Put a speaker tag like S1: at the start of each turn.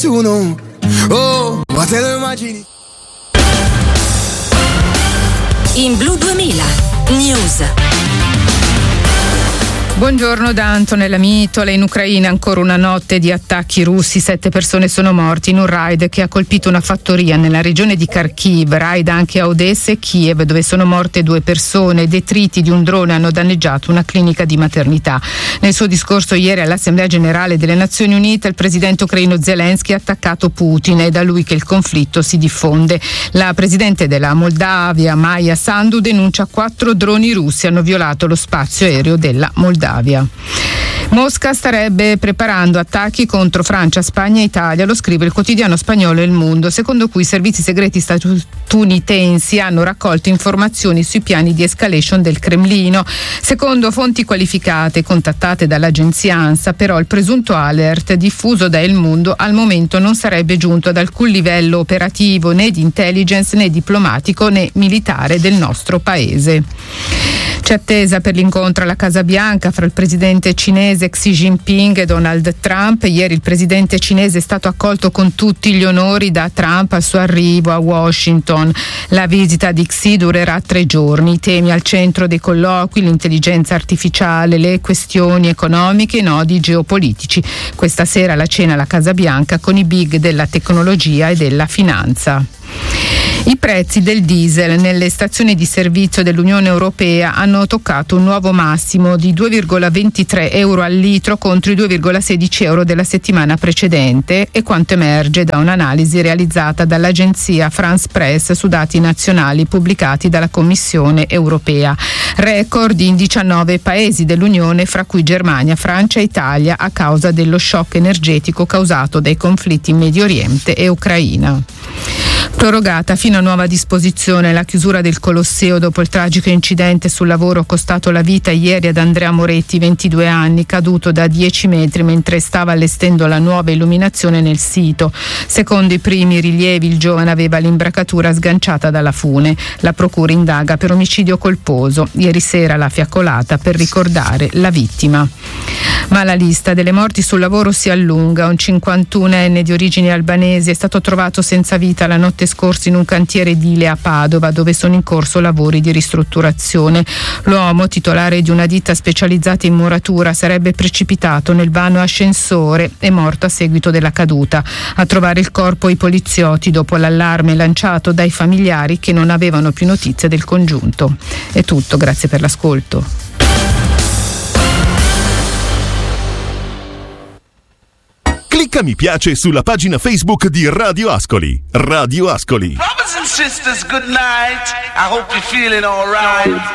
S1: Uno, oh, ma te lo immagini?
S2: In Blu 2000 News.
S3: Buongiorno da Antonella Mitola. In Ucraina ancora una notte di attacchi russi, 7 persone sono morte in un raid che ha colpito una fattoria nella regione di Kharkiv, raid anche a Odessa e Kiev dove sono morte 2 persone. Detriti di un drone hanno danneggiato una clinica di maternità. Nel suo discorso ieri all'Assemblea Generale delle Nazioni Unite il presidente ucraino Zelensky ha attaccato Putin, è da lui che il conflitto si diffonde. La presidente della Moldavia Maia Sandu denuncia 4 droni russi hanno violato lo spazio aereo della Moldavia. Mosca starebbe preparando attacchi contro Francia, Spagna e Italia, lo scrive il quotidiano spagnolo Il Mundo, secondo cui i servizi segreti statunitensi hanno raccolto informazioni sui piani di escalation del Cremlino. Secondo fonti qualificate contattate dall'agenzia ANSA, però il presunto alert diffuso da Il Mundo al momento non sarebbe giunto ad alcun livello operativo, né di intelligence né diplomatico né militare del nostro paese. C'è attesa per l'incontro alla Casa Bianca fra il presidente cinese Xi Jinping e Donald Trump. Ieri il presidente cinese è stato accolto con tutti gli onori da Trump al suo arrivo a Washington. La visita di Xi durerà 3 giorni. I temi al centro dei colloqui: l'intelligenza artificiale, le questioni economiche e i nodi geopolitici. Questa sera la cena alla Casa Bianca con i big della tecnologia e della finanza. I prezzi del diesel nelle stazioni di servizio dell'Unione Europea hanno toccato un nuovo massimo di 2,23 euro al litro contro i 2,16 euro della settimana precedente, e quanto emerge da un'analisi realizzata dall'agenzia France Press su dati nazionali pubblicati dalla Commissione Europea. Record in 19 paesi dell'Unione, fra cui Germania, Francia e Italia, a causa dello shock energetico causato dai conflitti in Medio Oriente e Ucraina. Prorogata fino a nuova disposizione la chiusura del Colosseo dopo il tragico incidente sul lavoro costato la vita ieri ad Andrea Moretti, 22 anni, caduto da 10 metri mentre stava allestendo la nuova illuminazione nel sito. Secondo i primi rilievi il giovane aveva l'imbracatura sganciata dalla fune. La procura indaga per omicidio colposo. Ieri sera la fiaccolata per ricordare la vittima. Ma la lista delle morti sul lavoro si allunga. Un 51enne di origini albanesi è stato trovato senza vita la notte scorsa in un cantiere edile a Padova, dove sono in corso lavori di ristrutturazione. L'uomo, titolare di una ditta specializzata in muratura, sarebbe precipitato nel vano ascensore e morto a seguito della caduta. A trovare il corpo i poliziotti dopo l'allarme lanciato dai familiari che non avevano più notizie del congiunto. È tutto, grazie per l'ascolto.
S4: Clicca mi piace sulla pagina Facebook di Radio Ascoli. Radio Ascoli.
S5: Brothers and sisters, good night. I hope you're feeling all right.